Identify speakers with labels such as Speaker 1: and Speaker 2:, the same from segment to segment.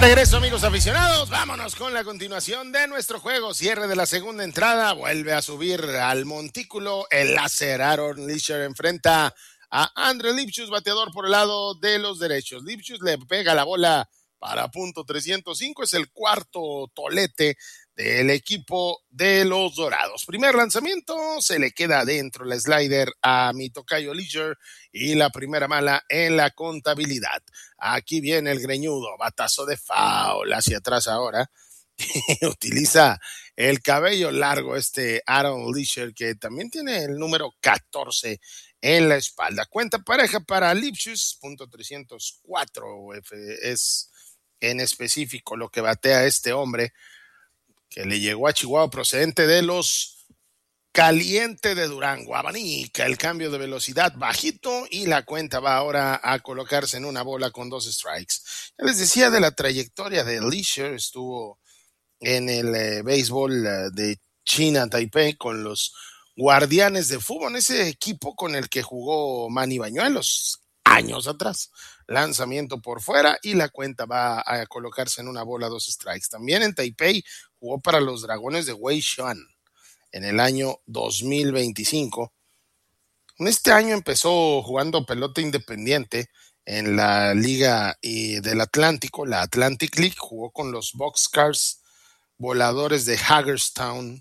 Speaker 1: Regreso, amigos aficionados, vámonos con la continuación de nuestro juego. Cierre de la segunda entrada, vuelve a subir al montículo el láser. Aaron Leasher enfrenta a Andre Lipschutz, bateador por el lado de los derechos. Lipschutz le pega la bola para punto 305, es el cuarto tolete del equipo de los Dorados. Primer lanzamiento, se le queda adentro la slider a mi tocayo Leasher y la primera mala en la contabilidad. Aquí viene el greñudo, batazo de foul hacia atrás ahora. Utiliza el cabello largo Aaron Leasher, que también tiene el número 14 en la espalda. Cuenta pareja para Lipschutz, punto 304 es en específico lo que batea este hombre, que le llegó a Chihuahua procedente de los Caliente de Durango. Abanica el cambio de velocidad bajito y la cuenta va ahora a colocarse en una bola con 2 strikes. Ya les decía de la trayectoria de Leasher, estuvo en el béisbol de China, Taipei, con los Guardianes de Fútbol, ese equipo con el que jugó Manny Bañuelos años atrás. Lanzamiento por fuera y la cuenta va a colocarse en una bola, 2 strikes. También en Taipei jugó para los Dragones de Weishuan en el año 2025. En este año empezó jugando pelota independiente en la Liga del Atlántico, la Atlantic League. Jugó con los Boxcars Voladores de Hagerstown.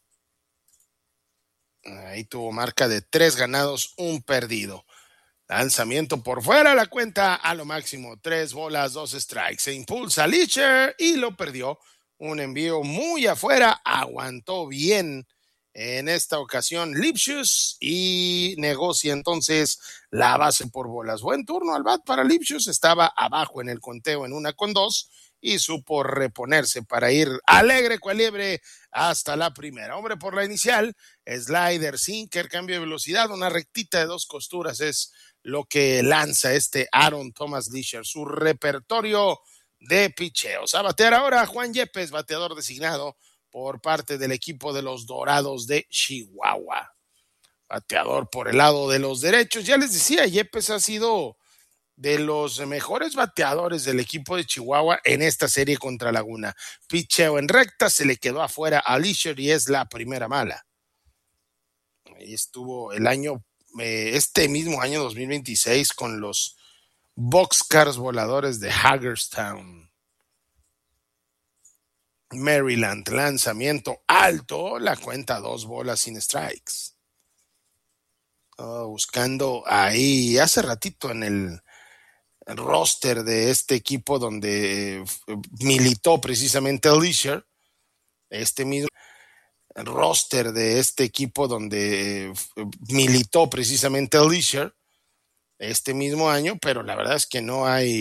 Speaker 1: Ahí tuvo marca de 3 ganados, 1 perdido. Lanzamiento por fuera, la cuenta a lo máximo, 3 bolas, 2 strikes. Se impulsa Leasher y lo perdió. Un envío muy afuera, aguantó bien en esta ocasión Lipschutz y negocia entonces la base por bolas. Buen turno al bat para Lipschutz, estaba abajo en el conteo en 1-2 y supo reponerse para ir alegre cual liebre hasta la primera. Hombre por la inicial, slider, sinker, cambio de velocidad, una rectita de 2 costuras es lo que lanza Aaron Thomas Leasher, su repertorio de picheos. A batear ahora Juan Yepes, bateador designado por parte del equipo de los Dorados de Chihuahua. Bateador por el lado de los derechos. Ya les decía, Yepes ha sido de los mejores bateadores del equipo de Chihuahua en esta serie contra Laguna. Picheo en recta, se le quedó afuera a Leasher y es la primera mala. Ahí estuvo el año, mismo año 2026 con los Boxcars Voladores de Hagerstown, Maryland. Lanzamiento alto, la cuenta 2 bolas sin strikes. Buscando ahí hace ratito en el roster de este equipo donde militó precisamente Leasher, mismo roster de este equipo donde militó precisamente Leasher mismo año, pero la verdad es que no hay